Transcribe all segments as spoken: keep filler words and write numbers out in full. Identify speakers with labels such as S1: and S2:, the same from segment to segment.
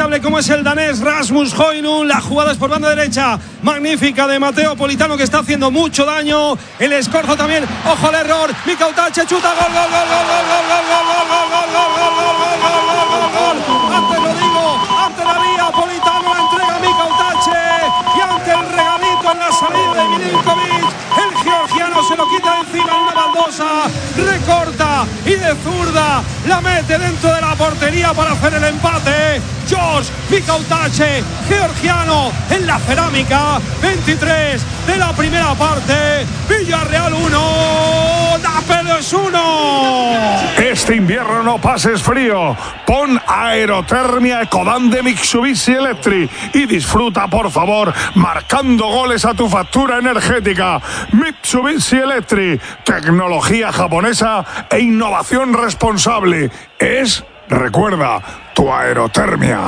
S1: intratable como es el danés Rasmus Højlund. La jugada es por banda derecha, magnífica de Matteo Politano, que está haciendo mucho daño. El escorzo también, ojo al error. Mika Otache chuta, gol, gol, gol, gol, gol, gol, gol, gol, gol, gol, gol, gol, gol, gol, gol. Antes lo digo, ante la vía, Politano la entrega a Mika Otache y ante el regalito en la salida de Milinkovic, el georgiano se lo quita de encima en una baldosa, recorta y de zurda la mete dentro de la portería para hacer el empate. Josh Mika Otache, georgiano, en la cerámica. Veintitrés de la primera parte. Villarreal uno, Nápoles uno.
S2: Este invierno no pases frío. Pon aerotermia Ecodan de Mitsubishi Electric y disfruta, por favor, marcando goles a tu factura energética. Mitsubishi Electric, tecnología japonesa e innovación responsable. Es, recuerda, tu aerotermia.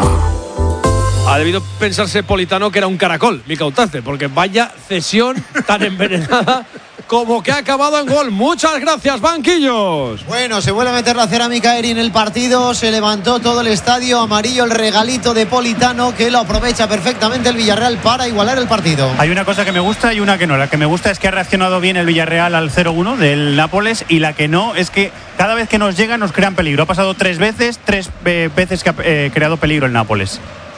S3: Ha debido pensarse Politano que era un caracol, Mika Otache, porque vaya cesión tan envenenada como que ha acabado en gol. Muchas gracias, banquillos.
S4: Bueno, se vuelve a meter la cerámica Eri en el partido. Se levantó todo el estadio amarillo, el regalito de Politano, que lo aprovecha perfectamente el Villarreal para igualar el partido.
S5: Hay una cosa que me gusta y una que no. La que me gusta es que ha reaccionado bien el Villarreal al cero uno del Nápoles, y la que no es que cada vez que nos llega nos crean peligro. Ha pasado tres veces, tres eh, veces que ha eh, creado peligro el Nápoles.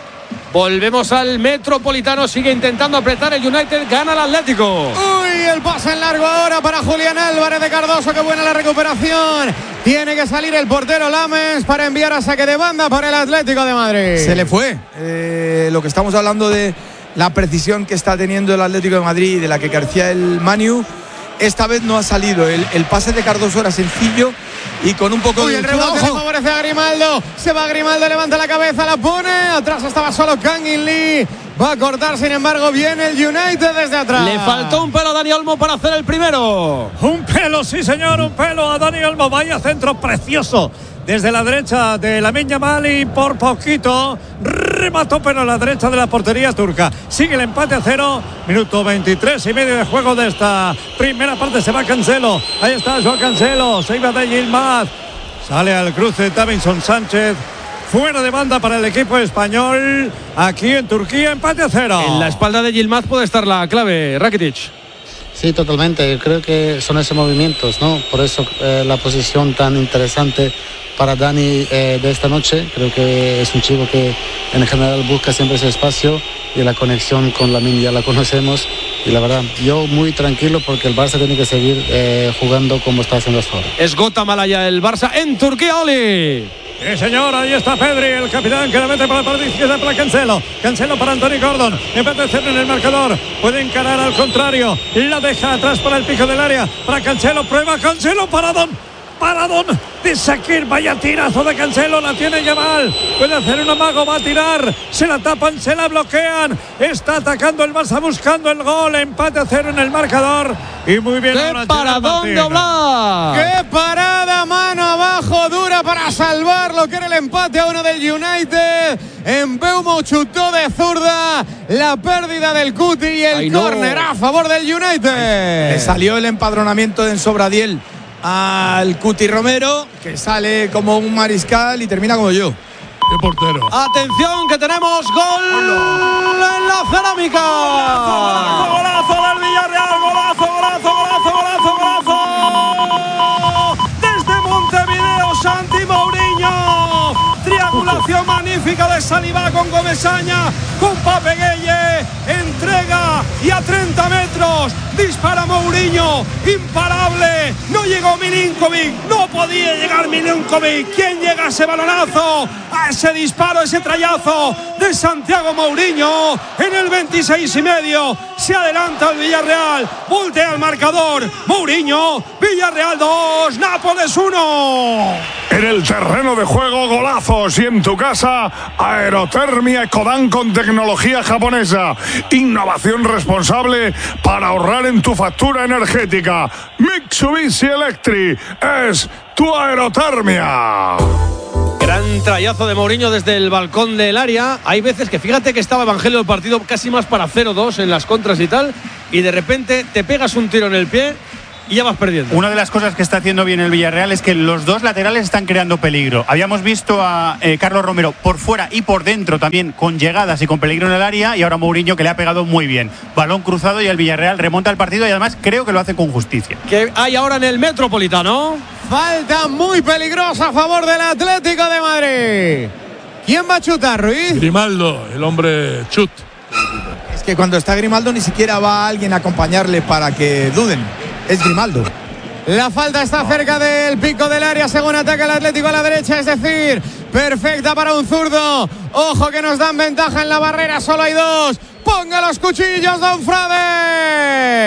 S3: Volvemos al Metropolitano, sigue intentando apretar el United, gana el Atlético.
S6: Uy, el pase en largo ahora para Julián Álvarez de Cardoso, qué buena la recuperación. Tiene que salir el portero Lames para enviar a saque de banda para el Atlético de Madrid.
S7: Se le fue. Eh, lo que estamos hablando de la precisión que está teniendo el Atlético de Madrid, de la que carecía el Manu, esta vez no ha salido. El, el pase de Cardoso era sencillo y con un poco
S6: Uy,
S7: de...
S6: el rebote le favorece a Grimaldo. Se va Grimaldo, levanta la cabeza, la pone. Atrás estaba solo Kangin Lee. Va a cortar, sin embargo, bien el United desde atrás.
S3: Le faltó un pelo a Dani Olmo para hacer el primero.
S1: Un pelo, sí señor, un pelo a Dani Olmo. Vaya centro precioso desde la derecha de Lamine Yamal y por poquito remató, pero a la derecha de la portería turca. Sigue el empate a cero, minuto veintitrés y medio de juego de esta primera parte. Se va Cancelo, ahí está Joao Cancelo, se iba de Yilmaz, sale al cruce Davinson Sánchez. Fuera de banda para el equipo español. Aquí en Turquía, empate a cero.
S3: En la espalda de Yilmaz puede estar la clave, Rakitic.
S8: Sí, totalmente. Creo que son esos movimientos, ¿no? Por eso eh, la posición tan interesante para Dani eh, de esta noche. Creo que es un chico que en general busca siempre ese espacio, y la conexión con Lamine ya la conocemos. Y la verdad, yo muy tranquilo porque el Barça tiene que seguir eh, jugando como está haciendo hasta ahora.
S3: Es Guatemala el Barça en Turquía, Oli.
S1: Sí, señor, ahí está Pedri, el capitán, que la mete para la parte izquierda para Cancelo. Cancelo para Anthony Gordon. Empate cero en el marcador. Puede encarar al contrario. La deja atrás para el pico del área. Para Cancelo, prueba Cancelo, paradón. Paradón de Shakir, vaya tirazo de Cancelo, la tiene Yamal, puede hacer un amago, va a tirar, se la tapan, se la bloquean, está atacando el Barça buscando el gol, empate a cero en el marcador, y muy bien.
S3: ¡Qué paradón de Oblak!
S6: ¡Qué parada, mano abajo, dura para salvar lo que era el empate a uno del United! En Mbeumo chutó de zurda, la pérdida del Cuti y el no. córner a favor del United.
S7: Le salió el empadronamiento de Ensobradiel al Cuti Romero, que sale como un mariscal y termina como yo.
S1: ¡Qué portero!
S3: ¡Atención, que tenemos gol en la cerámica!
S1: ¡Golazo, golazo, golazo del Villarreal! ¡Golazo, golazo, golazo, golazo, golazo! Desde Montevideo, Santi Mourinho. Triangulación magnífica de Saliba con Gomesaña, con Pape Gueye. Entrega y a treinta metros dispara Mourinho, imparable. No llegó Milinkovic, no podía llegar Milinkovic. ¿Quién llega a ese balonazo? A ese disparo, ese trayazo de Santiago Mourinho. En el veintiséis y medio se adelanta el Villarreal, voltea el marcador. Mourinho, Villarreal dos, Nápoles uno.
S2: En el terreno de juego, golazos, y en tu casa, aerotermia Ecodan con tecnología japonesa. Innovación responsable para ahorrar en tu factura energética. Mitsubishi Electric es tu aerotermia.
S3: Gran trayazo de Mourinho desde el balcón del área. Hay veces que fíjate que estaba Evangelio el partido casi más para cero dos en las contras y tal, y de repente te pegas un tiro en el pie y ya vas perdiendo.
S5: Una de las cosas que está haciendo bien el Villarreal es que los dos laterales están creando peligro. Habíamos visto a eh, Carlos Romero por fuera y por dentro también con llegadas y con peligro en el área, y ahora Mourinho, que le ha pegado muy bien. Balón cruzado y el Villarreal remonta el partido, y además creo que lo hace con justicia.
S3: ¿Qué hay ahora en el Metropolitano?
S6: Falta muy peligrosa a favor del Atlético de Madrid. ¿Quién va a chutar, Ruiz?
S2: Grimaldo, el hombre chut.
S7: Es que cuando está Grimaldo ni siquiera va alguien a acompañarle para que duden. Es Grimaldo.
S6: La falta está cerca del pico del área según ataca el Atlético a la derecha, es decir, perfecta para un zurdo. Ojo que nos dan ventaja en la barrera, solo hay dos. Ponga los cuchillos, don Frade.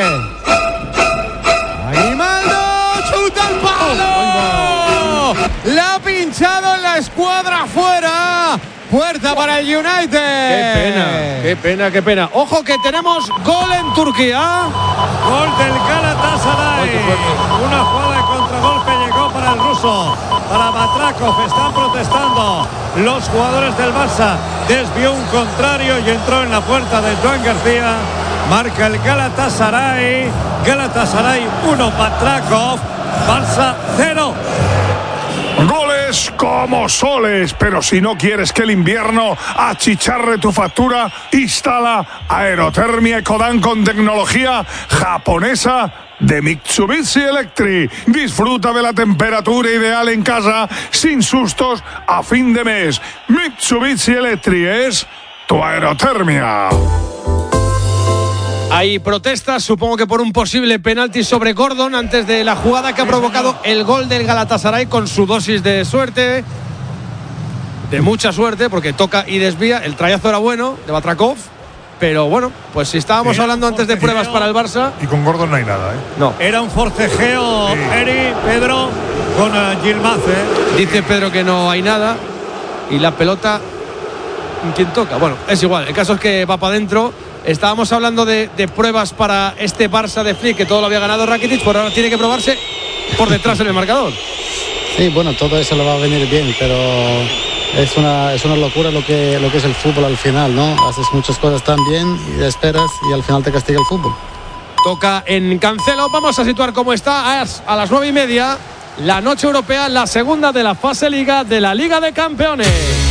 S6: Grimaldo, chuta el palo. La ha pinchado en la escuadra fuera. Puerta para el United.
S3: Qué pena, qué pena, qué pena. Ojo que tenemos gol en Turquía.
S1: Gol del Galatasaray. Una jugada de contragolpe llegó para el ruso, para Batrakov. Están protestando los jugadores del Barça. Desvió un contrario y entró en la puerta de Joan García. Marca el Galatasaray. Galatasaray uno, Batrakov. Barça cero.
S2: Goles como soles, pero si no quieres que el invierno achicharre tu factura, instala Aerotermia Ecodan con tecnología japonesa de Mitsubishi Electric. Disfruta de la temperatura ideal en casa sin sustos a fin de mes. Mitsubishi Electric es tu aerotermia.
S3: Hay protestas, supongo que por un posible penalti sobre Gordon antes de la jugada que ha provocado el gol del Galatasaray, con su dosis de suerte, de mucha suerte, porque toca y desvía. El trayazo era bueno de Batrakov, pero bueno, pues si estábamos hablando antes de pruebas para el Barça.
S2: Y con Gordon no hay nada, ¿eh?
S3: No.
S1: Era un forcejeo, sí. Eri, Pedro, con uh, Yilmaz, ¿eh?
S3: Dice Pedro que no hay nada. Y la pelota, ¿quién toca? Bueno, es igual, el caso es que va para adentro. Estábamos hablando de, de pruebas para este Barça de Flick, que todo lo había ganado Rakitic, por ahora tiene que probarse por detrás en el marcador.
S8: Sí, bueno, todo eso le va a venir bien, pero es una, es una locura lo que, lo que es el fútbol al final, ¿no? Haces muchas cosas tan bien y esperas y al final te castiga el fútbol.
S3: Toca en Cancelo, vamos a situar cómo está a, a las nueve y media, la noche europea, la segunda de la fase Liga de la Liga de Campeones.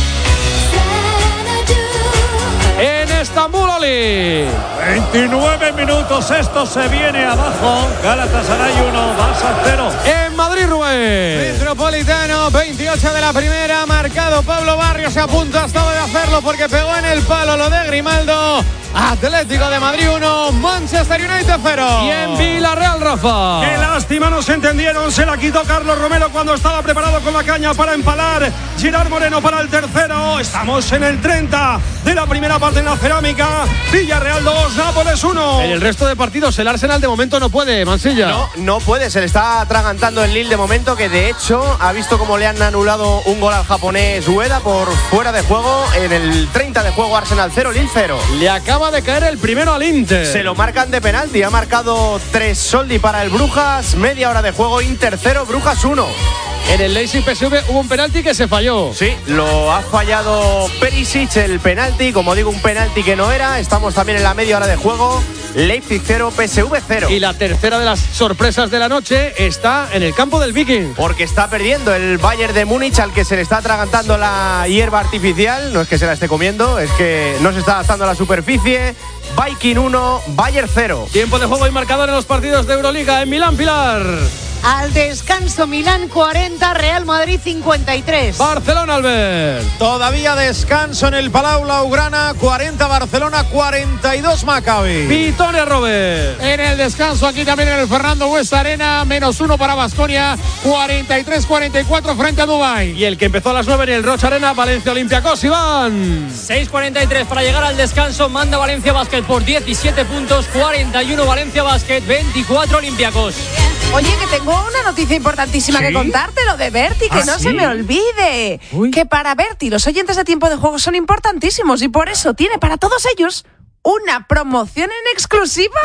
S3: En Estambul, Oli.
S1: veintinueve minutos, esto se viene abajo. Galatasaray uno, Barça cero.
S3: En Madrid, Rubén.
S6: Metropolitano, veintiocho de la primera, marcado Pablo Barrios, se apunta hasta de hacerlo porque pegó en el palo lo de Grimaldo. Atlético de Madrid uno, Manchester United cero.
S3: Y en Villarreal, Rafa.
S1: Qué lástima, no se entendieron. Se la quitó Carlos Romero cuando estaba preparado con la caña para empalar. Girard Moreno para el tercero. Estamos en el treinta de la primera parte en la cerámica. Villarreal dos, Nápoles uno.
S3: En el resto de partidos el Arsenal de momento no puede, Mansilla.
S9: No, no puede, se le está atragantando el Lille de momento, que de hecho ha visto cómo le han anulado un gol al japonés Ueda por fuera de juego. En el treinta de juego, Arsenal cero, Lille cero.
S3: Le acaba de caer el primero al Inter.
S9: Se lo marcan de penalti, ha marcado tres Soldi para el Brujas. Media hora de juego, Inter cero, Brujas uno.
S3: En el Leipzig P S V hubo un penalti que se falló.
S9: Sí, lo ha fallado Perisic, el penalti. Como digo, un penalti que no era. Estamos también en la media hora de juego. Leipzig cero, P S V cero.
S3: Y la tercera de las sorpresas de la noche está en el campo del Viking.
S9: Porque está perdiendo el Bayern de Múnich, al que se le está atragantando la hierba artificial. No es que se la esté comiendo, es que no se está adaptando a la superficie. Viking uno, Bayern cero.
S3: Tiempo de juego y marcador en los partidos de Euroliga en Milán, Pilar.
S10: Al descanso, Milán cuarenta, Real Madrid cincuenta y tres.
S3: Barcelona, Albert.
S6: Todavía descanso en el Palau Blaugrana, cuarenta Barcelona, cuarenta y dos Maccabi.
S3: Vitoria, Robert.
S11: En el descanso aquí también en el Fernando Buesa Arena, menos uno para Baskonia, cuarenta y tres cuarenta y cuatro frente a Dubái.
S3: Y el que empezó a las nueve en el Rocha Arena, Valencia Olympiacos, Iván.
S12: seis cuarenta y tres para llegar al descanso, manda Valencia Basket por diecisiete puntos, cuarenta y uno Valencia Basket, veinticuatro Olympiacos.
S10: Oye, que tengo una noticia importantísima ¿Sí? que contarte, lo de Berti, que ¿Ah, no sí? se me olvide. Uy. Que para Berti los oyentes de Tiempo de Juego son importantísimos y por eso tiene para todos ellos una promoción en exclusiva.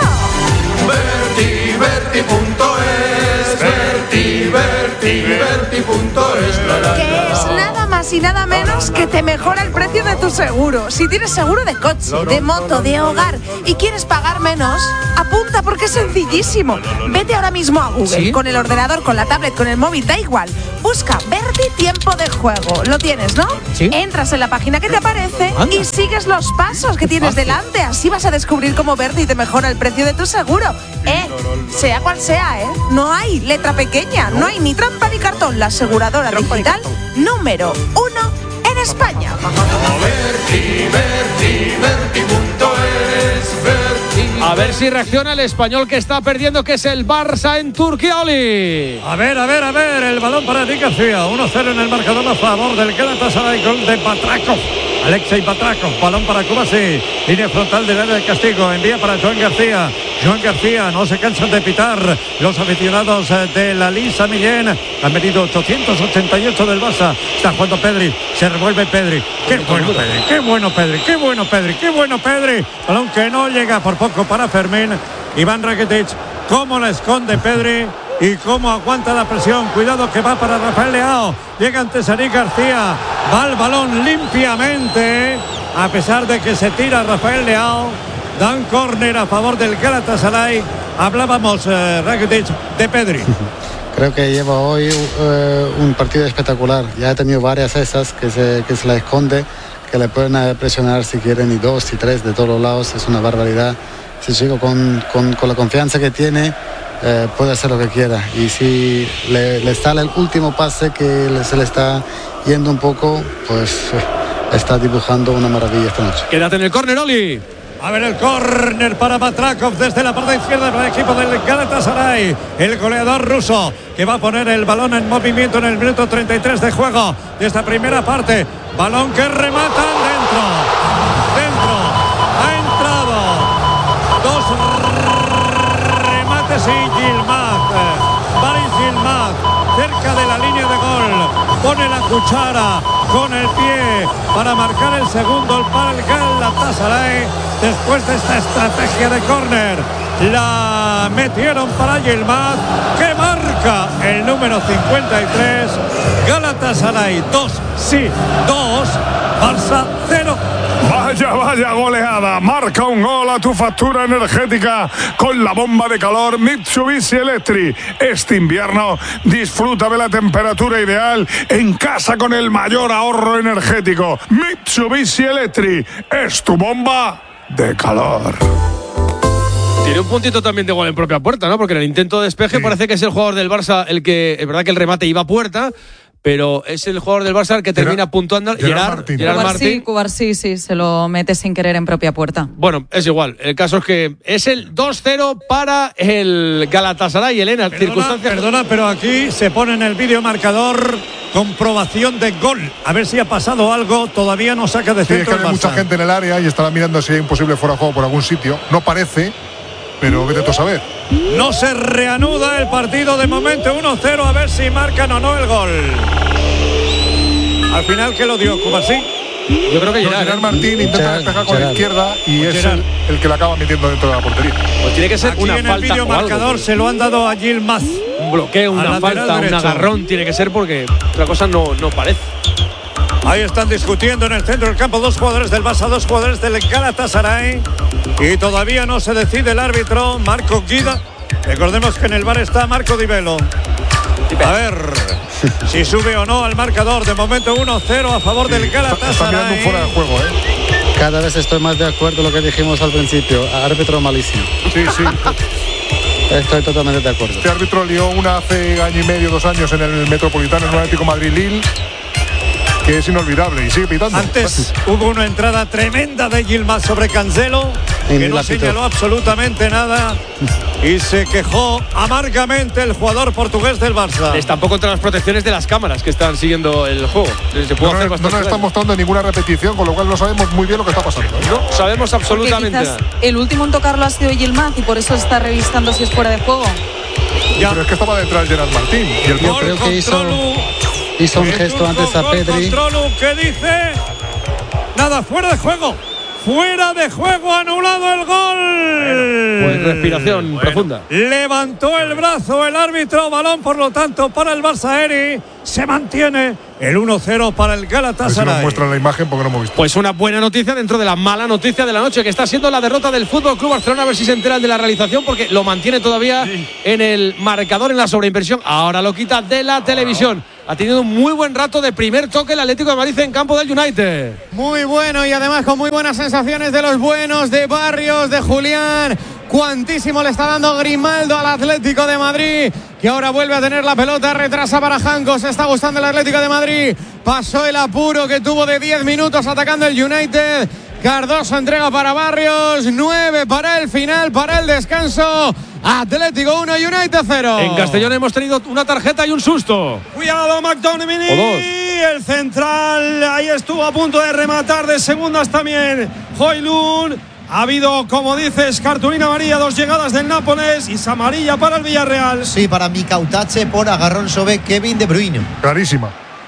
S13: Berti, Berti punto es, Berti, Berti, Berti punto es.
S10: Que es nada más más y nada menos que te mejora el precio de tu seguro. Si tienes seguro de coche, de moto, de hogar y quieres pagar menos, apunta porque es sencillísimo. Vete ahora mismo a Google, ¿sí? Con el ordenador, con la tablet, con el móvil, da igual. Busca Verti Tiempo de Juego. Lo tienes, ¿no?
S3: ¿Sí?
S10: Entras en la página que te aparece Anda. y sigues los pasos que tienes fácil. delante. Así vas a descubrir cómo Verti te mejora el precio de tu seguro. Eh, sea cual sea, ¿eh? No hay letra pequeña, no, no hay ni trampa ni cartón. La aseguradora trampa digital número uno en España.
S13: Verti, Verti, Verti punto es, Verti.
S3: A ver si reacciona el español que está perdiendo, que es el Barça en Turquía, Oli.
S1: A ver, a ver, a ver, el balón para Eric García. uno cero en el marcador a favor del Galatasaray, gol de Batraco. Alexei Batraco, balón para Kubasi. Línea frontal del área de castigo, envía para Joan García. Joan García, no se cansan de pitar los aficionados de la Lisa Millén. Han venido ochocientos ochenta y ocho del Barça. Está jugando Pedri, se revuelve Pedri. Qué bueno Pedri, qué bueno Pedri, qué bueno Pedri, qué bueno Pedri. Balón que no llega por poco para Fermín. Iván Rakitic, cómo la esconde Pedri y cómo aguanta la presión. Cuidado que va para Rafael Leao. Llega ante Eric García. Va el balón limpiamente. A pesar de que se tira Rafael Leao. Dan córner a favor del Galatasaray. Hablábamos, eh, Rakitic, de Pedri.
S8: Creo que lleva hoy uh, un partido espectacular. Ya ha tenido varias esas que se, que se la esconde, que le pueden presionar si quieren, y dos y tres de todos los lados. Es una barbaridad. Ese chico con, con, con la confianza que tiene eh, puede hacer lo que quiera. Y si le, le sale el último pase que le, se le está yendo un poco, pues eh, está dibujando una maravilla esta noche.
S3: Quédate en el córner, Oli.
S1: A ver el córner para Batrakov desde la parte izquierda para el equipo del Galatasaray. El goleador ruso que va a poner el balón en movimiento en el minuto treinta y tres de juego de esta primera parte. Balón que remata dentro. Dentro. Ha entrado. Dos remates y Yilmaz. Baris Yilmaz cerca de la línea de gol. Pone la cuchara con el pie para marcar el segundo para el Galatasaray. Después de esta estrategia de córner, la metieron para Yilmaz, que marca el número cincuenta y tres. Galatasaray dos, sí, dos, Barça cero.
S2: Vaya, vaya goleada. Marca un gol a tu factura energética con la bomba de calor Mitsubishi Electric. Este invierno disfruta de la temperatura ideal en casa con el mayor ahorro energético. Mitsubishi Electric es tu bomba de calor.
S3: Tiene un puntito también de gol en propia puerta, ¿no? Porque en el intento de despeje sí. Parece que es el jugador del Barça el que, es verdad que el remate iba a puerta, pero es el jugador del Barça el que termina Gerard, puntuando.
S2: Gerard, Gerard Martín.
S14: Gerard Martín. Cubarsí, sí, se lo mete sin querer en propia puerta.
S3: Bueno, es igual. El caso es que es el dos cero para el Galatasaray, Elena.
S1: Perdona, circunstancias... perdona, pero aquí se pone en el vídeo marcador comprobación de gol. A ver si ha pasado algo. Todavía no saca de centro.
S2: Sí, es que hay mucha gente en el área y estará mirando si hay un posible fuera de juego por algún sitio. No parece, pero vete tú a saber.
S1: No se reanuda el partido de momento. uno cero, a ver si marcan o no el gol. Al final, ¿qué lo dio? ¿Kubasi?
S3: Yo creo que
S2: no,
S3: Gerard,
S2: Gerard
S3: ¿eh?
S2: Martín intenta
S8: Gerard,
S2: despejar con
S8: Gerard.
S2: la izquierda y es el, el que la acaba metiendo dentro de la portería.
S3: Pues tiene que ser
S1: aquí
S3: una
S1: en
S3: falta
S1: el vídeo
S3: o algo,
S1: marcador
S3: porque...
S1: se lo han dado a Yilmaz.
S3: Un bloqueo, una falta, un agarrón tiene que ser, porque otra cosa no, no parece.
S1: Ahí están discutiendo en el centro del campo dos jugadores del Barça, dos jugadores del Galatasaray. Y todavía no se decide el árbitro, Marco Guida. Recordemos que en el bar está Marco Di Velo. A ver si sube o no al marcador. De momento uno cero a favor sí, del Galatasaray.
S2: Está mirando fuera de juego, ¿eh?
S8: Cada vez estoy más de acuerdo con lo que dijimos al principio. Árbitro malísimo.
S2: Sí, sí.
S8: Estoy totalmente de acuerdo.
S2: Este árbitro lió una hace año y medio, dos años en el Metropolitano, en el Atlético Madrid-Lille, que es inolvidable y sigue pitando.
S1: Antes hubo una entrada tremenda de Yilmaz sobre Cancelo, que no señaló absolutamente nada y se quejó amargamente el jugador portugués del Barça.
S3: Estampó contra las protecciones de las cámaras que están siguiendo el juego. Se puede
S2: no,
S3: hacer
S2: no, no nos están mostrando ninguna repetición, con lo cual no sabemos muy bien lo que está pasando, ¿eh?
S3: No sabemos absolutamente
S14: quizás nada. El último en tocarlo ha sido Yilmaz y por eso está revisando si es fuera de juego.
S2: Ya. Pero es que estaba detrás Gerard Martín y el
S8: Yo creo que hizo, hizo un gesto antes a Pedri.
S1: Controlu, ¿qué dice? Nada, fuera de juego. Fuera de juego, anulado el gol.
S3: Pues respiración bueno. profunda.
S1: Levantó el brazo el árbitro, balón por lo tanto para el Barça. Eri, se mantiene el uno cero para el Galatasaray.
S2: A ver si nos muestran la imagen porque no hemos visto.
S3: Pues una buena noticia dentro de la mala noticia de la noche, que está siendo la derrota del Fútbol Club Barcelona. A ver si se enteran de la realización, porque lo mantiene todavía sí. en el marcador, en la sobreinversión. Ahora lo quita de la televisión. Ha tenido un muy buen rato de primer toque el Atlético de Madrid en campo del United.
S6: Muy bueno, y además con muy buenas sensaciones de los buenos, de Barrios, de Julián. Cuantísimo le está dando Grimaldo al Atlético de Madrid, que ahora vuelve a tener la pelota, retrasa para Janko. Se está gustando el Atlético de Madrid. Pasó el apuro que tuvo de diez minutos atacando el United. Cardoso entrega para Barrios, nueve para el final, para el descanso. Atlético uno, United cero.
S3: En Castellón hemos tenido una tarjeta y un susto.
S1: Cuidado, McTominay. El central, ahí estuvo a punto de rematar de segundas también Højlund. Ha habido, como dices, cartulina amarilla, dos llegadas del Nápoles y amarilla para el Villarreal.
S4: Sí, para Mikautache por agarrón sobre Kevin De Bruyne.
S2: Clarísima.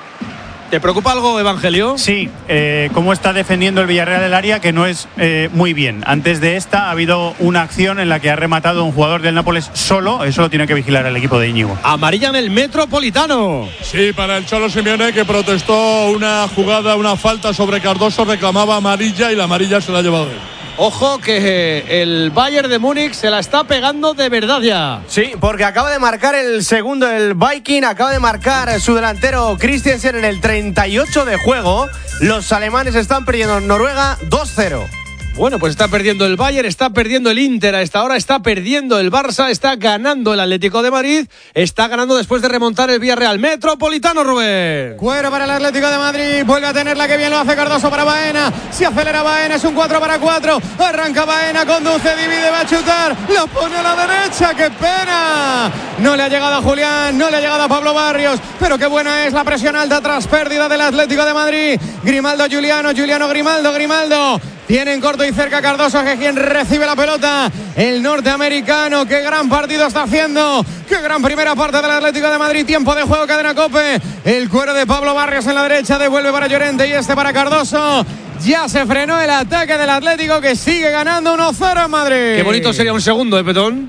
S3: ¿Te preocupa algo, Evangelio?
S5: Sí, eh, cómo está defendiendo el Villarreal el área, que no es eh, muy bien. Antes de esta ha habido una acción en la que ha rematado un jugador del Nápoles solo. Eso lo tiene que vigilar el equipo de Íñigo.
S3: Amarilla en el Metropolitano.
S15: Sí, para el Cholo Simeone, que protestó una jugada, una falta sobre Cardoso, reclamaba amarilla y la amarilla se la ha llevado él.
S3: Ojo que el Bayern de Múnich se la está pegando de verdad ya.
S9: Sí, porque acaba de marcar el segundo el Viking, acaba de marcar su delantero Christensen en el treinta y ocho de juego. Los alemanes están perdiendo en Noruega dos cero.
S3: Bueno, pues está perdiendo el Bayern, está perdiendo el Inter a esta hora, está perdiendo el Barça, está ganando el Atlético de Madrid, está ganando después de remontar el Villarreal. Metropolitano, Rubén.
S6: Cuero para el Atlético de Madrid, vuelve a tenerla, que bien lo hace Cardoso para Baena. Se acelera Baena, es un cuatro para cuatro. Arranca Baena, conduce, divide, va a chutar. La pone a la derecha, qué pena. No le ha llegado a Julián, no le ha llegado a Pablo Barrios, pero qué buena es la presión alta tras pérdida del Atlético de Madrid. Grimaldo, Juliano, Juliano, Grimaldo, Grimaldo. Tienen corto y cerca Cardoso, que es quien recibe la pelota. El norteamericano, qué gran partido está haciendo. Qué gran primera parte del Atlético de Madrid. Tiempo de juego, cadena COPE. El cuero de Pablo Barrios en la derecha, devuelve para Llorente y este para Cardoso. Ya se frenó el ataque del Atlético, que sigue ganando uno cero en Madrid.
S3: Qué bonito sería un segundo, ¿eh, Petón?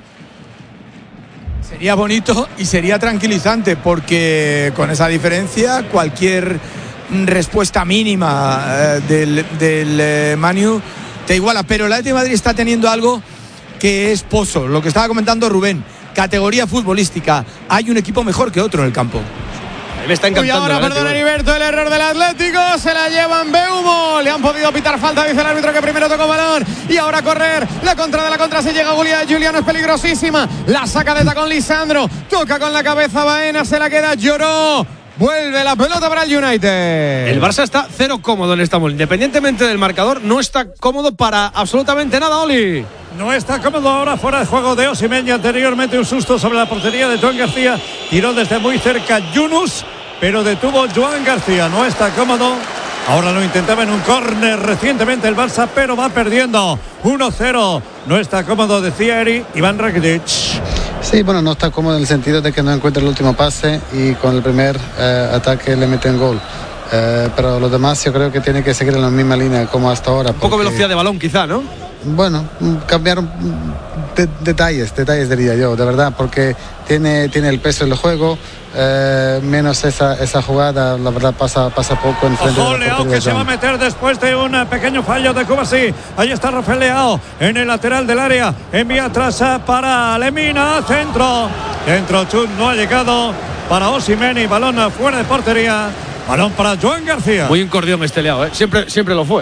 S7: Sería bonito y sería tranquilizante, porque con esa diferencia cualquier respuesta mínima eh, del, del eh, Manu te iguala, pero el Atlético de Madrid está teniendo algo que es pozo, lo que estaba comentando Rubén, categoría futbolística. Hay un equipo mejor que otro en el campo.
S3: Me está encantando.
S6: Y ahora, perdona, Heriberto, el error del Atlético. Se la llevan Beumo. Le han podido pitar falta, dice el árbitro, que primero tocó balón. Y ahora correr. La contra de la contra, se llega Julián. Juliano es peligrosísima. La saca de tacón Lisandro. Toca con la cabeza Baena. Se la queda, lloró. Vuelve la pelota para el United.
S3: El Barça está cero cómodo en Estambul. Independientemente del marcador, no está cómodo para absolutamente nada, Oli.
S1: No está cómodo ahora, fuera de juego de Osimhen. Anteriormente un susto sobre la portería de Joan García. Tiró desde muy cerca Yunus, pero detuvo Joan García. No está cómodo. Ahora lo intentaba en un córner recientemente el Barça, pero va perdiendo uno cero. No está cómodo, decía Eri. Iván Rakitic.
S8: Sí, bueno, no está cómodo en el sentido de que no encuentra el último pase y con el primer eh, ataque le meten gol. Eh, pero los demás yo creo que tiene que seguir en la misma línea como hasta ahora.
S3: Un poco velocidad de balón quizá, ¿no?
S8: Bueno, cambiar de, detalles, detalles diría yo, de verdad, porque tiene, tiene el peso del juego, eh, menos esa, esa jugada, la verdad pasa, pasa poco en frente.
S1: Ojo, Leao, que se va a meter después de un pequeño fallo de Kovacic. Ahí está Rafael Leao en el lateral del área, envía atrás para Lemina, centro, centro, chut, no ha llegado para Osimhen y balón fuera de portería, balón para Joan García.
S3: Muy incordión este Leao, ¿eh? siempre, siempre lo fue.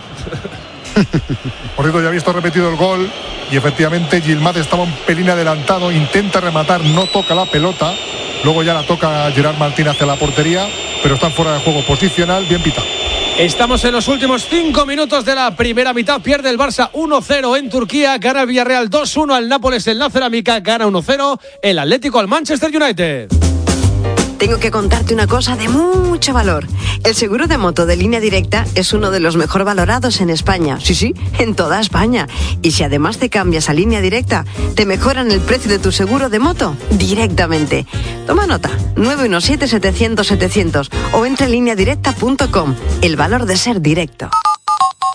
S2: Por cierto, ya ha visto repetido el gol y efectivamente Yilmaz estaba un pelín adelantado, intenta rematar, no toca la pelota, luego ya la toca Gerard Martín hacia la portería, pero están fuera de juego posicional, bien pitado.
S3: Estamos en los últimos cinco minutos de la primera mitad. Pierde el Barça uno cero en Turquía, gana el Villarreal dos uno al Nápoles en la Cerámica, gana uno cero el Atlético al Manchester United.
S16: Tengo que contarte una cosa de mucho valor. El seguro de moto de Línea Directa es uno de los mejor valorados en España. Sí, sí, en toda España. Y si además te cambias a Línea Directa, te mejoran el precio de tu seguro de moto directamente. Toma nota, nueve uno siete, setecientos, setecientos o entra en línea directa punto com. El valor de ser directo.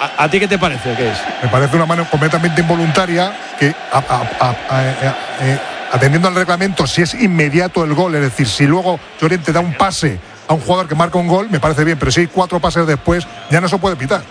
S3: ¿A, a ti qué te parece? ¿Qué es?
S17: Me parece una mano completamente involuntaria que a, a, a, a, a, atendiendo al reglamento, si es inmediato el gol, es decir, si luego Llorente da un pase a un jugador que marca un gol, me parece bien, pero si hay cuatro pases después, ya no se puede pitar.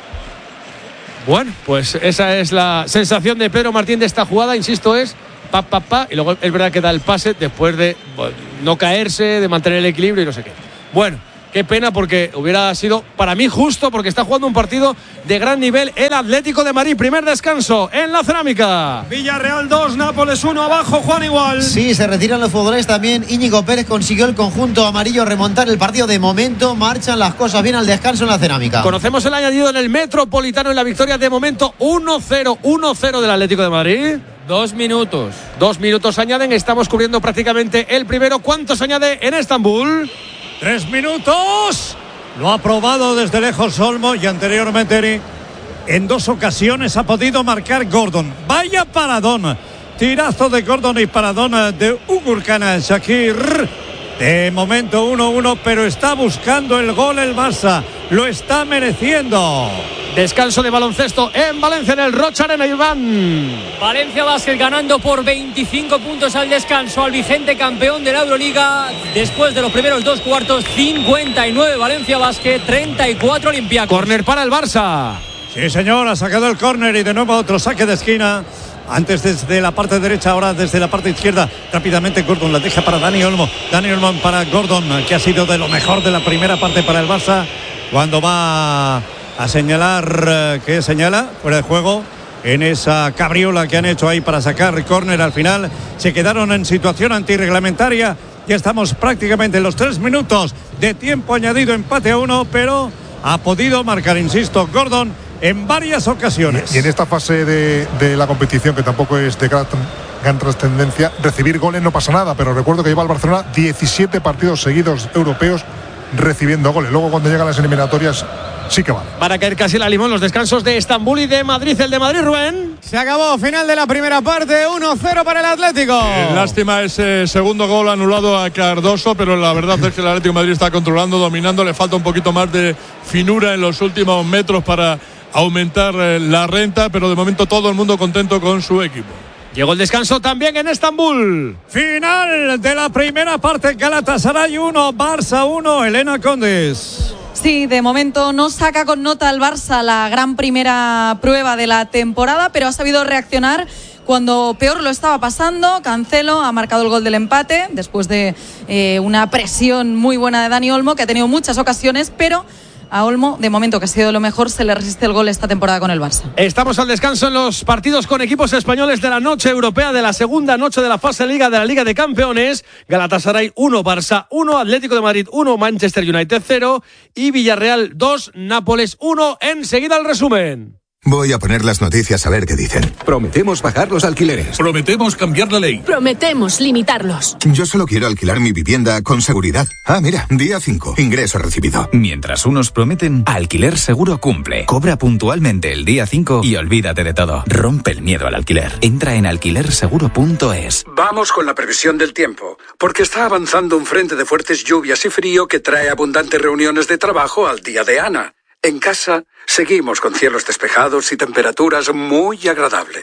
S3: Bueno, pues esa es la sensación de Pedro Martín de esta jugada, insisto, es pa, pa, pa, y luego es verdad que da el pase después de bueno, no caerse, de mantener el equilibrio y no sé qué. Bueno, qué pena porque hubiera sido para mí justo porque está jugando un partido de gran nivel el Atlético de Madrid. Primer descanso en la Cerámica.
S1: Villarreal dos, Nápoles uno, abajo, Juan igual.
S4: Sí, se retiran los futbolistas también. Íñigo Pérez consiguió el conjunto amarillo remontar el partido. De momento marchan las cosas bien al descanso en la Cerámica.
S3: Conocemos el añadido en el Metropolitano en la victoria de momento uno cero, uno cero del Atlético de Madrid.
S12: Dos minutos.
S3: Dos minutos añaden, estamos cubriendo prácticamente el primero. ¿Cuántos añade en Estambul?
S18: Tres minutos. Lo ha probado desde lejos Olmo y anteriormente en dos ocasiones ha podido marcar Gordon. Vaya paradón. Tirazo de Gordon y paradón de Ugurkan Shakir. De momento uno uno, pero está buscando el gol el Barça. Lo está mereciendo.
S3: Descanso de baloncesto en Valencia, en el Rocha Arena, Iván.
S12: Valencia Basket ganando por veinticinco puntos al descanso al vigente campeón de la Euroliga. Después de los primeros dos cuartos, cincuenta y nueve Valencia Basket, treinta y cuatro Olympiacos.
S3: Córner para el Barça.
S18: Sí, señor, ha sacado el córner y de nuevo otro saque de esquina. Antes desde la parte derecha, ahora desde la parte izquierda. Rápidamente Gordon la deja para Dani Olmo. Dani Olmo para Gordon, que ha sido de lo mejor de la primera parte para el Barça. Cuando va a señalar, ¿qué señala? Fuera de juego. En esa cabriola que han hecho ahí para sacar córner al final. Se quedaron en situación antirreglamentaria. Ya estamos prácticamente en los tres minutos de tiempo añadido, empate a uno, pero ha podido marcar, insisto, Gordon en varias ocasiones.
S17: Y, y en esta fase de, de la competición, que tampoco es de gran, gran trascendencia, recibir goles no pasa nada, pero recuerdo que lleva el Barcelona diecisiete partidos seguidos europeos recibiendo goles. Luego cuando llegan las eliminatorias sí que vale.
S3: Van a caer casi la limón los descansos de Estambul y de Madrid. El de Madrid, Rubén.
S6: Se acabó, final de la primera parte, uno cero para el Atlético.
S15: Eh, lástima ese segundo gol anulado a Cardoso, pero la verdad es que el Atlético de Madrid está controlando, dominando. Le falta un poquito más de finura en los últimos metros para aumentar eh, la renta, pero de momento todo el mundo contento con su equipo.
S3: Llegó el descanso también en Estambul.
S18: Final de la primera parte, Galatasaray uno, Barça uno, Elena Condes.
S14: Sí, de momento no saca con nota al Barça la gran primera prueba de la temporada, pero ha sabido reaccionar cuando peor lo estaba pasando. Cancelo ha marcado el gol del empate después de eh, una presión muy buena de Dani Olmo, que ha tenido muchas ocasiones, pero a Olmo, de momento que ha sido lo mejor, se le resiste el gol esta temporada con el Barça.
S3: Estamos al descanso en los partidos con equipos españoles de la noche europea, de la segunda noche de la fase Liga de la Liga de Campeones. Galatasaray uno, Barça uno, Atlético de Madrid uno, Manchester United cero y Villarreal dos, Nápoles uno. Enseguida el resumen.
S19: Voy a poner las noticias a ver qué dicen. Prometemos bajar los alquileres.
S20: Prometemos cambiar la ley.
S21: Prometemos limitarlos.
S19: Yo solo quiero alquilar mi vivienda con seguridad. Ah, mira, día cinco, ingreso recibido.
S22: Mientras unos prometen, Alquiler Seguro cumple. Cobra puntualmente el día cinco y olvídate de todo. Rompe el miedo al alquiler. Entra en alquiler seguro punto es.
S23: Vamos con la previsión del tiempo, porque está avanzando un frente de fuertes lluvias y frío que trae abundantes reuniones de trabajo al día de Ana. En casa, seguimos con cielos despejados y temperaturas muy agradables.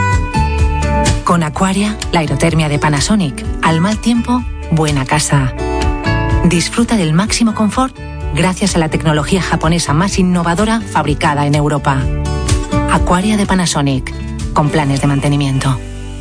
S24: Con Aquaria, la aerotermia de Panasonic. Al mal tiempo, buena casa. Disfruta del máximo confort gracias a la tecnología japonesa más innovadora fabricada en Europa. Aquaria de Panasonic, con planes de mantenimiento.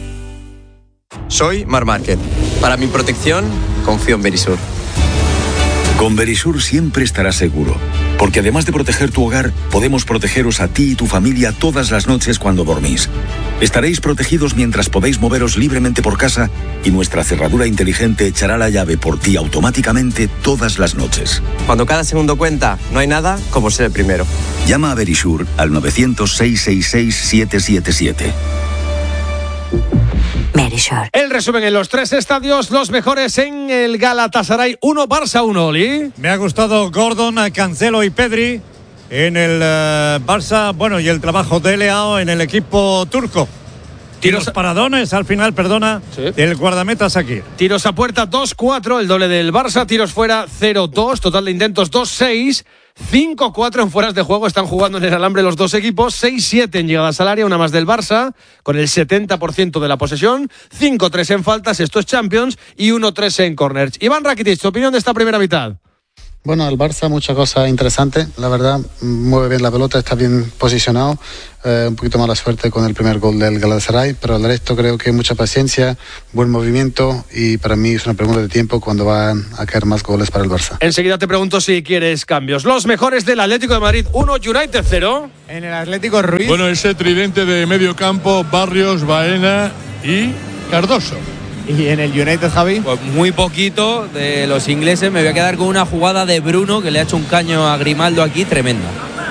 S25: Soy Mar Márquez. Para mi protección, confío en Verisur.
S26: Con Verisur siempre estarás seguro, porque además de proteger tu hogar, podemos protegeros a ti y tu familia todas las noches cuando dormís. Estaréis protegidos mientras podéis moveros libremente por casa y nuestra cerradura inteligente echará la llave por ti automáticamente todas las noches.
S25: Cuando cada segundo cuenta, no hay nada como ser el primero.
S26: Llama a Verisur al nueve cero cero, seis seis seis, siete siete siete.
S3: El resumen en los tres estadios, los mejores en el Galatasaray uno, Barça uno, Oli.
S18: Me ha gustado Gordon, Cancelo y Pedri en el uh, Barça, bueno, y el trabajo de Leao en el equipo turco. Tiros Los paradones al final, perdona, sí. del guardameta Shakir.
S3: Tiros a puerta dos cuatro, el doble del Barça. Tiros fuera cero dos, total de intentos dos seis. cinco cuatro en fueras de juego, están jugando en el alambre los dos equipos, seis siete en llegadas al área, una más del Barça, con el setenta por ciento de la posesión, cinco tres en faltas, esto es Champions, y uno tres en corners. Iván Rakitic, tu opinión de esta primera mitad.
S8: Bueno, el Barça, muchas cosas interesantes, la verdad, mueve bien la pelota, está bien posicionado, eh, un poquito mala suerte con el primer gol del Galatasaray, pero el resto creo que mucha paciencia, buen movimiento y para mí es una pregunta de tiempo cuando van a caer más goles para el Barça.
S3: Enseguida te pregunto si quieres cambios. Los mejores del Atlético de Madrid, uno, United cero.
S6: En el Atlético Ruiz.
S15: Bueno, ese tridente de medio campo, Barrios, Baena y Cardoso.
S6: ¿Y en el United, Javi?
S5: Pues muy poquito de los ingleses. Me voy a quedar con una jugada de Bruno que le ha hecho un caño a Grimaldo aquí, tremenda.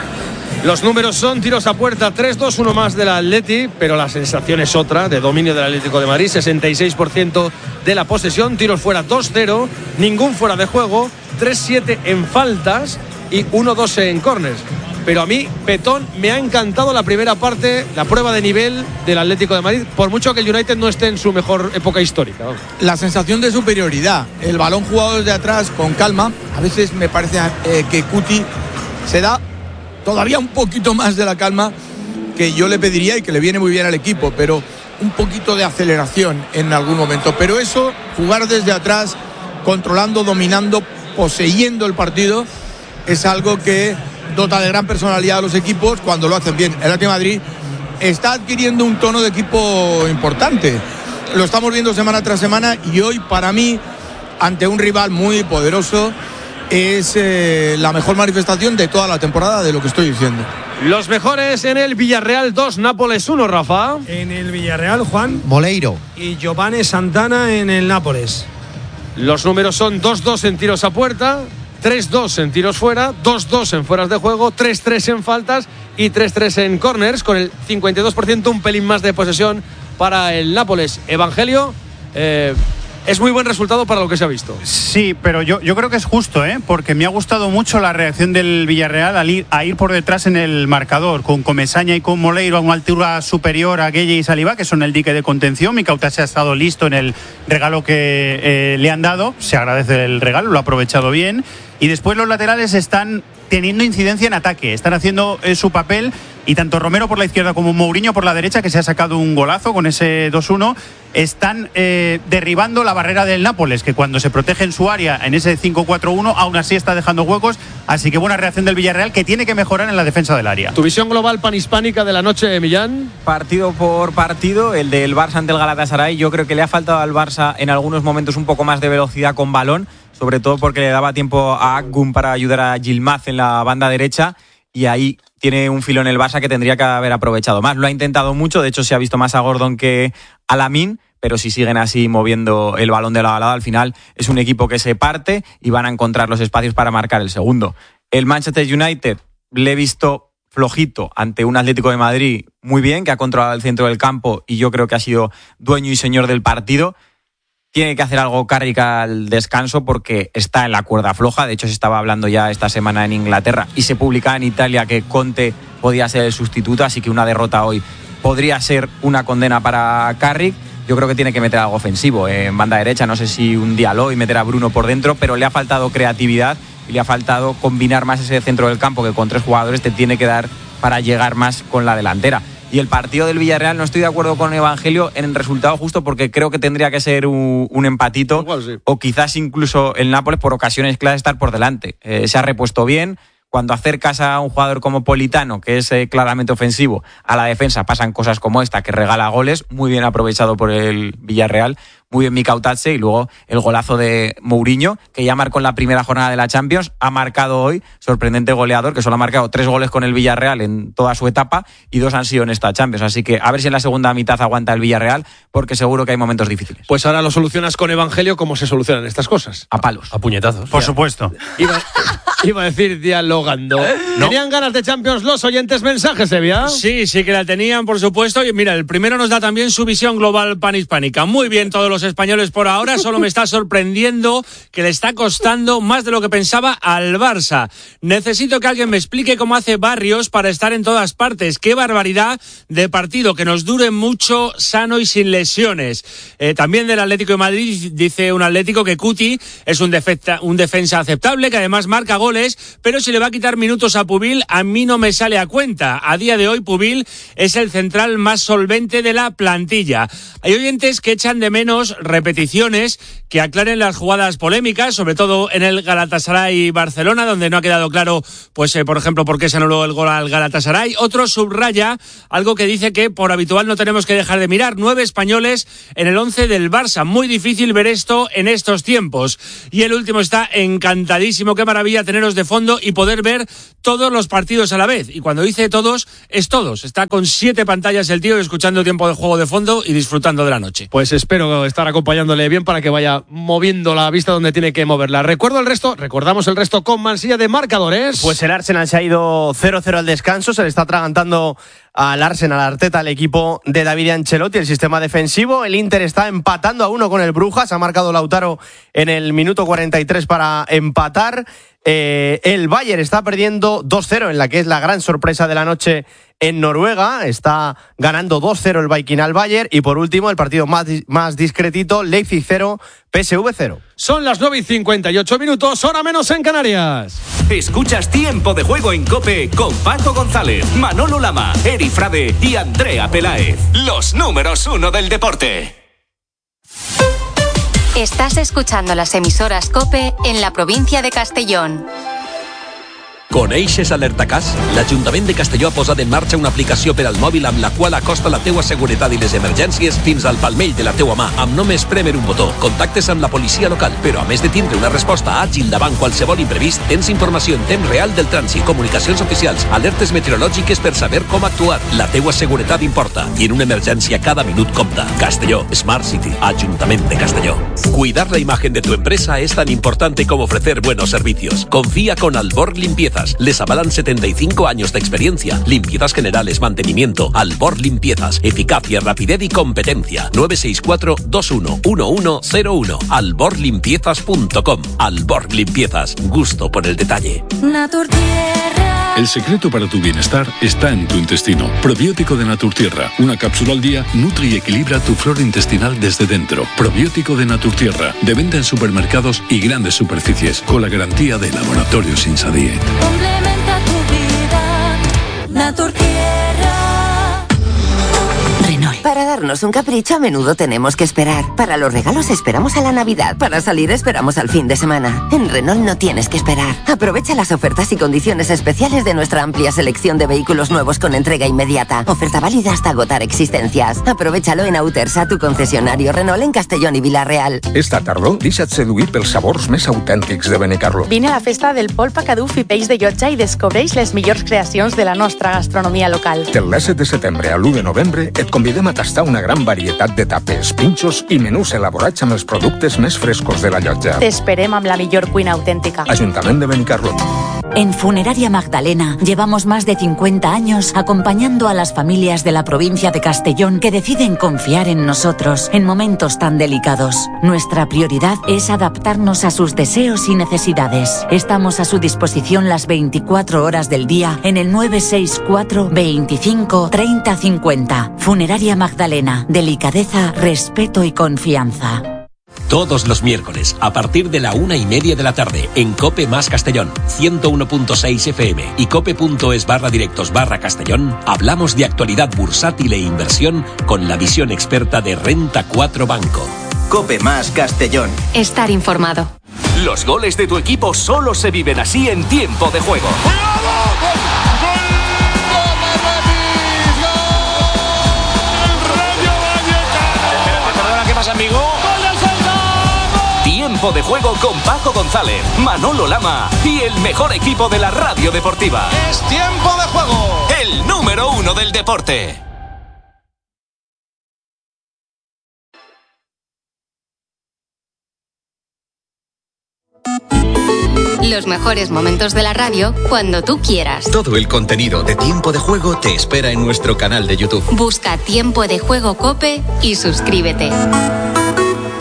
S3: Los números son tiros a puerta, tres dos, uno más del Atleti, pero la sensación es otra, de dominio del Atlético de Madrid, sesenta y seis por ciento de la posesión, tiros fuera dos cero, ningún fuera de juego, tres siete en faltas y uno dos en corners. Pero a mí, Petón, me ha encantado la primera parte, la prueba de nivel del Atlético de Madrid, por mucho que el United no esté en su mejor época histórica. Vamos.
S7: La sensación de superioridad, el balón jugado desde atrás con calma, a veces me parece eh, que Cuti se da todavía un poquito más de la calma que yo le pediría y que le viene muy bien al equipo, pero un poquito de aceleración en algún momento. Pero eso, jugar desde atrás, controlando, dominando, poseyendo el partido, es algo que dota de gran personalidad a los equipos cuando lo hacen bien. El Atlético de Madrid está adquiriendo un tono de equipo importante. Lo estamos viendo semana tras semana y hoy, para mí, ante un rival muy poderoso, es eh, la mejor manifestación de toda la temporada de lo que estoy diciendo.
S3: Los mejores en el Villarreal dos, Nápoles uno, Rafa.
S1: En el Villarreal, Juan
S4: Moleiro
S1: y Giovanni Santana en el Nápoles.
S3: Los números son dos dos en tiros a puerta, tres dos en tiros fuera, dos dos en fueras de juego, tres tres en faltas y tres tres en corners, con el cincuenta y dos por ciento, un pelín más de posesión para el Nápoles. Evangelio, eh, es muy buen resultado para lo que se ha visto.
S10: Sí, pero yo, yo creo que es justo, ¿eh? Porque me ha gustado mucho la reacción del Villarreal al ir, a ir por detrás en el marcador, con Comesaña y con Moleiro a una altura superior a Gueye y Saliba, que son el dique de contención. Mikauta se ha estado listo en el regalo que eh, le han dado, se agradece el regalo, lo ha aprovechado bien. Y después los laterales están teniendo incidencia en ataque, están haciendo eh, su papel, y tanto Romero por la izquierda como Mourinho por la derecha, que se ha sacado un golazo con ese dos uno, están eh, derribando la barrera del Nápoles, que cuando se protege en su área en ese cinco cuatro uno, aún así está dejando huecos. Así que buena reacción del Villarreal, que tiene que mejorar en la defensa del área.
S3: Tu visión global panhispánica de la noche, Millán.
S9: Partido por partido, el del Barça ante el Galatasaray. Yo creo que le ha faltado al Barça en algunos momentos un poco más de velocidad con balón, sobre todo porque le daba tiempo a Akgun para ayudar a Yilmaz en la banda derecha, y ahí tiene un filón el Barça que tendría que haber aprovechado más. Lo ha intentado mucho, de hecho se ha visto más a Gordon que a Lamine, pero si siguen así moviendo el balón de lado a lado, al final es un equipo que se parte y van a encontrar los espacios para marcar el segundo. El Manchester United le he visto flojito ante un Atlético de Madrid muy bien, que ha controlado el centro del campo y yo creo que ha sido dueño y señor del partido. Tiene que hacer algo Carrick al descanso porque está en la cuerda floja. De hecho, se estaba hablando ya esta semana en Inglaterra y se publicaba en Italia que Conte podía ser el sustituto, así que una derrota hoy podría ser una condena para Carrick. Yo creo que tiene que meter algo ofensivo en banda derecha, no sé si un Diallo y meter a Bruno por dentro, pero le ha faltado creatividad y le ha faltado combinar más ese centro del campo que con tres jugadores te tiene que dar para llegar más con la delantera. Y el partido del Villarreal, no estoy de acuerdo con Evangelio en el resultado justo porque creo que tendría que ser un, un empatito. Igual, sí. O quizás incluso el Nápoles por ocasiones clave estar por delante. Eh, se ha repuesto bien. Cuando acercas a un jugador como Politano, que es eh, claramente ofensivo, a la defensa pasan cosas como esta, que regala goles, muy bien aprovechado por el Villarreal, muy bien Mikautatse, y luego el golazo de Mourinho, que ya marcó en la primera jornada de la Champions, ha marcado hoy, sorprendente goleador, que solo ha marcado tres goles con el Villarreal en toda su etapa, y dos han sido en esta Champions, así que a ver si en la segunda mitad aguanta el Villarreal, porque seguro que hay momentos difíciles.
S3: Pues ahora lo solucionas con Evangelio. ¿Cómo se solucionan estas cosas?
S9: A palos.
S3: A puñetazos.
S10: Por
S3: ya.
S10: supuesto.
S3: Iba, iba a decir dialogando. No. ¿Tenían ganas de Champions los oyentes? Mensajes, Sevilla.
S11: Sí, sí que la tenían, por supuesto. Y mira, el primero nos da también su visión global panhispánica. Muy bien todos los
S2: los españoles por ahora. Solo me está sorprendiendo que le está costando más de lo que pensaba al Barça. Necesito que alguien me explique cómo hace Barrios para estar en todas partes. Qué barbaridad de partido, que nos dure mucho, sano y sin lesiones. Eh, también del Atlético de Madrid dice un Atlético que Cuti es un, defecta, un defensa aceptable, que además marca goles, pero si le va a quitar minutos a Pubil, a mí no me sale a cuenta. A día de hoy Pubil es el central más solvente de la plantilla. Hay oyentes que echan de menos repeticiones que aclaren las jugadas polémicas, sobre todo en el Galatasaray-Barcelona, donde no ha quedado claro, pues eh, por ejemplo, por qué se anuló el gol al Galatasaray. Otro subraya algo que dice que por habitual no tenemos que dejar de mirar. Nueve españoles en el once del Barça. Muy difícil ver esto en estos tiempos. Y el último está encantadísimo. Qué maravilla teneros de fondo y poder ver todos los partidos a la vez. Y cuando dice todos, es todos. Está con siete pantallas el tío, escuchando tiempo de juego de fondo y disfrutando de la noche.
S3: Pues espero estar acompañándole bien para que vaya moviendo la vista donde tiene que moverla. Recuerdo el resto, recordamos el resto con Mansilla de marcadores.
S11: Pues el Arsenal se ha ido cero cero al descanso, se le está atragantando al Arsenal, Arteta, el equipo de David Ancelotti, el sistema defensivo. El Inter está empatando a uno con el Brujas, ha marcado Lautaro en el minuto cuarenta y tres para empatar. Eh, el Bayern está perdiendo dos cero en la que es la gran sorpresa de la noche en Noruega. Está ganando dos cero el Viking al Bayern. Y por último, el partido más, más discretito, Leipzig cero, P S V cero.
S3: Son las nueve y cincuenta y ocho minutos, hora menos en Canarias.
S13: Escuchas Tiempo de Juego en COPE con Paco González, Manolo Lama, Eri Frade y Andrea Peláez. Los números uno del deporte.
S16: Estás escuchando las emisoras COPE en la provincia de Castellón.
S20: Coneixes Alertacàs? L'Ajuntament de Castelló ha posat en marxa una aplicació per al mòbil amb la qual acosta la teua seguretat i les emergències fins al palmell de la teua mà, amb només prémer un botó. Contactes amb la policia local, però a més de tindre una resposta àgil davant qualsevol imprevist, tens informació en temps real del trànsit, comunicacions oficials, alertes meteorològiques per saber com actuar. La teua seguretat importa i en una emergència cada minut compta. Castelló, Smart City, Ajuntament de Castelló. Cuidar la imagen de tu empresa es tan importante como ofrecer buenos servicios. Confía con Alborg Limpiezas. Les avalan setenta y cinco años de experiencia. Limpiezas generales, mantenimiento. Alborg Limpiezas. Eficacia, rapidez y competencia. nueve seis cuatro dos uno uno uno cero uno. alborg limpiezas punto com. Alborg Limpiezas. Gusto por el detalle.
S21: Naturtierra. El secreto para tu bienestar está en tu intestino. Probiótico de Naturtierra. Una cápsula al día nutre y equilibra tu flora intestinal desde dentro. Probiótico de Naturtierra. De venta en supermercados y grandes superficies. Con la garantía de Laboratorios Insadiet.
S16: Complementa tu vida. Naturtierra.
S27: Renault. Para darnos un capricho a menudo tenemos que esperar. Para los regalos esperamos a la Navidad. Para salir esperamos al fin de semana. En Renault no tienes que esperar. Aprovecha las ofertas y condiciones especiales de nuestra amplia selección de vehículos nuevos con entrega inmediata. Oferta válida hasta agotar existencias. Aprovechalo en Autersa, tu concesionario Renault en Castellón i Vila-real.
S28: Esta tardor, deixa't seduir pels sabors més autèntics de Benicarlo.
S29: Vine a la festa del polpa, caduf i peix de llotja i descobreix les millors creacions de la nostra gastronomia local.
S28: Del disset de setembre a l'u de novembre et convidem a tastar una gran varietat de tapes, pinxos i menús elaborats amb els productes més frescos de la llotja.
S29: T'esperem amb la millor cuina autèntica.
S28: Ajuntament de Benicarlo.
S24: En Funeraria Magdalena llevamos más de cincuenta años acompañando a las familias de la provincia de Castellón que deciden confiar en nosotros en momentos tan delicados. Nuestra prioridad es adaptarnos a sus deseos y necesidades. Estamos a su disposición las veinticuatro horas del día en el nueve seis cuatro veinticinco treinta cincuenta. Funeraria Magdalena. Delicadeza, respeto y confianza.
S20: Todos los miércoles, a partir de la una y media de la tarde, en COPE más Castellón, ciento uno punto seis F M y cope.es barra directos barra Castellón, hablamos de actualidad bursátil e inversión con la visión experta de Renta cuatro Banco.
S13: COPE más Castellón.
S16: Estar informado.
S13: Los goles de tu equipo solo se viven así en Tiempo de Juego. ¿Qué pasa, amigo? Tiempo de Juego con Paco González, Manolo Lama y el mejor equipo de la radio deportiva.
S6: Es Tiempo de Juego.
S13: El número uno del deporte.
S16: Los mejores momentos de la radio cuando tú quieras.
S13: Todo el contenido de Tiempo de Juego te espera en nuestro canal de YouTube.
S16: Busca Tiempo de Juego COPE y suscríbete.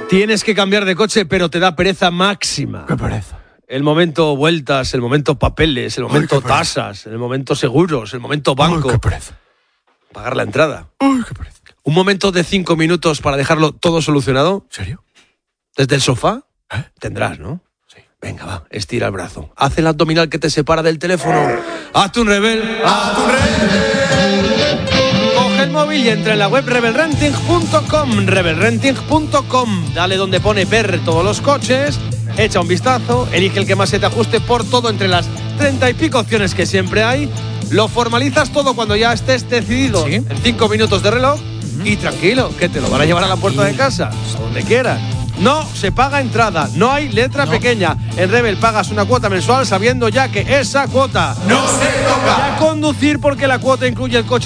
S3: Tienes que cambiar de coche, pero te da pereza máxima.
S7: Qué pereza.
S3: El momento vueltas, el momento papeles, el momento tasas, el momento seguros, el momento banco.
S7: Ay, qué pereza.
S3: Pagar la entrada.
S7: Ay, qué pereza.
S3: Un momento de cinco minutos para dejarlo todo solucionado.
S7: ¿En serio?
S3: ¿Desde el sofá?
S7: ¿Eh?
S3: Tendrás, ¿no? Sí. Venga, va, estira el brazo. Haz el abdominal que te separa del teléfono. Hazte un rebel. Hazte un rebel. Coge el móvil y entra en la web rebel renting punto com. rebel renting punto com. Dale donde pone ver todos los coches. Echa un vistazo. Elige el que más se te ajuste por todo entre las treinta y pico opciones que siempre hay. Lo formalizas todo cuando ya estés decidido. ¿Sí? En cinco minutos de reloj. Uh-huh. Y tranquilo, que te lo van a llevar a la puerta de casa. A donde quieras. No se paga entrada, no hay letra no. pequeña. En Rebel pagas una cuota mensual sabiendo ya que esa cuota no se toca. Ya conducir porque la cuota incluye el coche